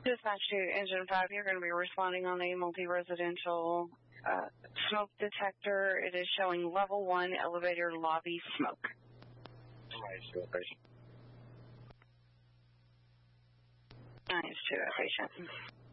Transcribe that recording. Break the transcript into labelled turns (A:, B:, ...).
A: Dispatch to Engine 5, you're going to be responding on a multi-residential smoke detector. It is showing level 1 elevator lobby smoke. Nice to a patient.